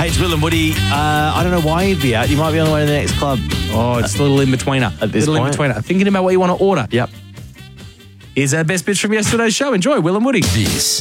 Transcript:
Hey, it's Will and Woody. I don't know why you'd be out. You might be on the way to the next club. Oh, it's a little in-betweener. At this point. In-betweener. Thinking about what you want to order. Yep. Here's our best bits from yesterday's show. Enjoy, Will and Woody. This